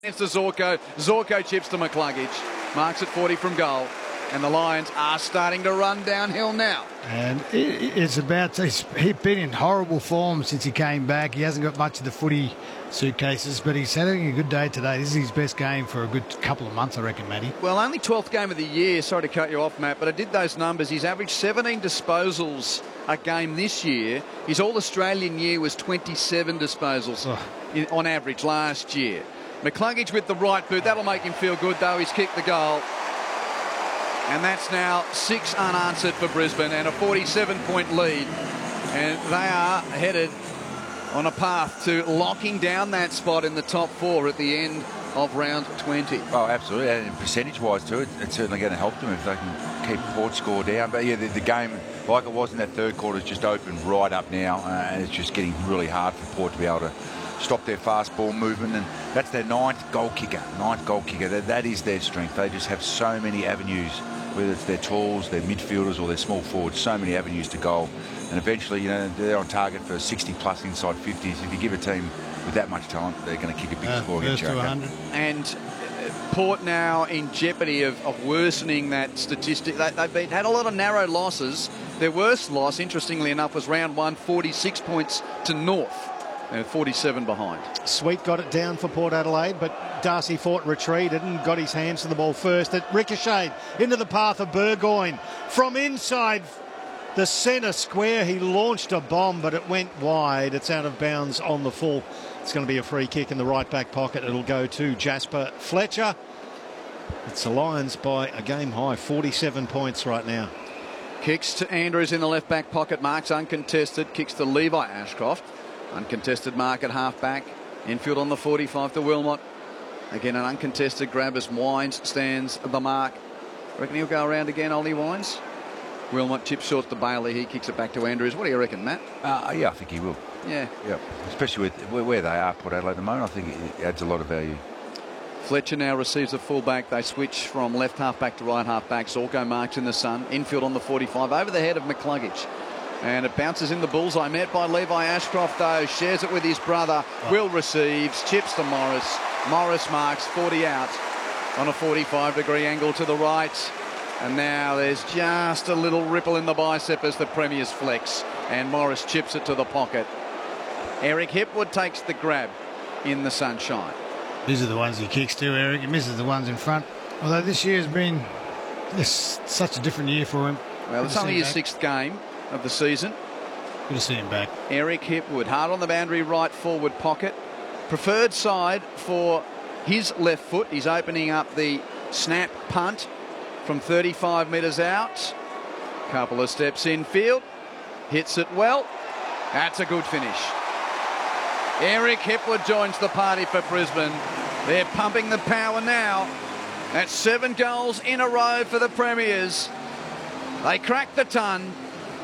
It's to Zorko. Zorko chips to McCluggage. Marks at 40 from goal. And the Lions are starting to run downhill now. And it's about, he's been in horrible form since he came back. He hasn't got much of the footy suitcases, but he's having a good day today. This is his best game for a good couple of months, I reckon, Matty. Well, only 12th game of the year. Sorry to cut you off, Matt, but I did those numbers. He's averaged 17 disposals a game this year. His All-Australian year was 27 disposals on average last year. McCluggage with the right boot. That'll make him feel good, though. He's kicked the goal. And that's now 6 unanswered for Brisbane and a 47-point lead. And they are headed on a path to locking down that spot in the top 4 at the end of round 20. Oh, absolutely. And percentage-wise, too, it's certainly going to help them if they can keep Port score down. But, yeah, the game, like it was in that third quarter, is just opened right up now. And it's just getting really hard for Port to be able to stop their fast ball movement, and that's their ninth goal kicker. That is their strength. They just have so many avenues, whether it's their tools, their midfielders or their small forwards, so many avenues to goal. And eventually, you know, they're on target for 60 plus inside 50s. If you give a team with that much talent, they're going to kick a big score against Jericho. And Port now in jeopardy of worsening that statistic. They've had a lot of narrow losses. Their worst loss, interestingly enough, was round 1, 46 points to North. They're 47 behind. Sweet got it down for Port Adelaide, but Darcy Fort retreated and got his hands to the ball first. It ricocheted into the path of Burgoyne. From inside the centre square, he launched a bomb, but it went wide. It's out of bounds on the full. It's going to be a free kick in the right back pocket. It'll go to Jasper Fletcher. It's the Lions by a game high, 47 points right now. Kicks to Andrews in the left back pocket. Marks uncontested. Kicks to Levi Ashcroft. Uncontested mark at half-back. Infield on the 45 to Wilmot. Again, an uncontested grab as Wines stands the mark. Reckon he'll go around again, Ollie Wines? Wilmot chips short to Bailey. He kicks it back to Andrews. What do you reckon, Matt? Yeah, I think he will. Yeah. Especially with where they are, Port Adelaide at the moment. I think it adds a lot of value. Fletcher now receives a fullback. They switch from left half-back to right half-back. Zorko marks in the sun. Infield on the 45 over the head of McCluggage. And it bounces in the bullseye. Met by Levi Ashcroft, though. Shares it with his brother. Will receives. Chips to Morris. Morris marks 40 out on a 45-degree angle to the right. And now there's just a little ripple in the bicep as the Premiers flex. And Morris chips it to the pocket. Eric Hipwood takes the grab in the sunshine. These are the ones he kicks to, Eric. He misses the ones in front. Although this year has been such a different year for him. Well, it's only his 6th game of the season. Good to see him back. Eric Hipwood, hard on the boundary, right forward pocket. Preferred side for his left foot. He's opening up the snap punt from 35 metres out. Couple of steps infield. Hits it well. That's a good finish. Eric Hipwood joins the party for Brisbane. They're pumping the power now. That's 7 goals in a row for the Premiers. They cracked the ton.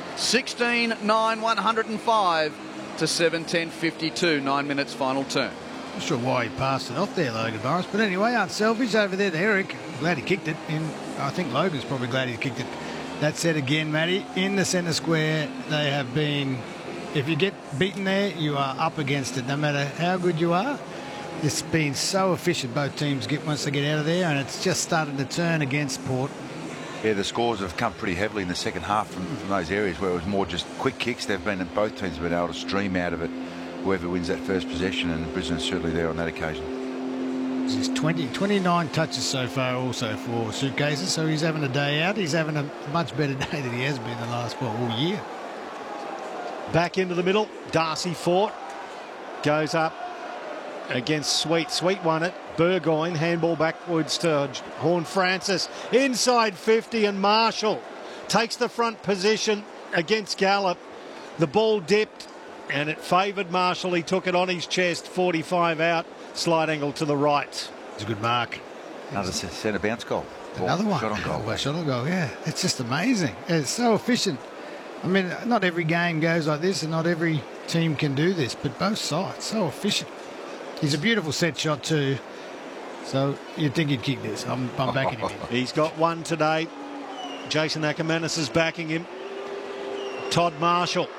16-9-105 to 7-10-52. 9 minutes final turn. Not sure why he passed it off there, Logan Morris. But anyway, unselfish over there to Eric. Glad he kicked it. I think Logan's probably glad he kicked it. That said again, Matty, in the centre square, they have been... If you get beaten there, you are up against it, no matter how good you are. It's been so efficient, both teams once they get out of there, and it's just started to turn against Port. Yeah, the scores have come pretty heavily in the second half from those areas where it was more just quick kicks. Both teams have been able to stream out of it, whoever wins that first possession, and Brisbane's certainly there on that occasion. This is 29 touches so far also for Suitcases, so he's having a day out. He's having a much better day than he has been the last, all year. Back into the middle, Darcy Fort goes up against Sweet. Sweet won it. Burgoyne, handball backwards to Horne-Francis. Inside 50, and Marshall takes the front position against Gallup. The ball dipped, and it favoured Marshall. He took it on his chest, 45 out, slide angle to the right. It's a good mark. Another centre bounce goal. Another one. Shot on goal. Shot on goal, yeah. It's just amazing. It's so efficient. I mean, not every game goes like this, and not every team can do this, but both sides, so efficient. He's a beautiful set shot too. So you'd think he'd kick this. I'm backing him. He's got one today. Jason Ackermanis is backing him. Todd Marshall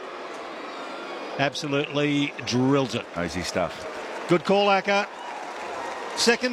absolutely drills it. Easy stuff. Good call, Acker. Second.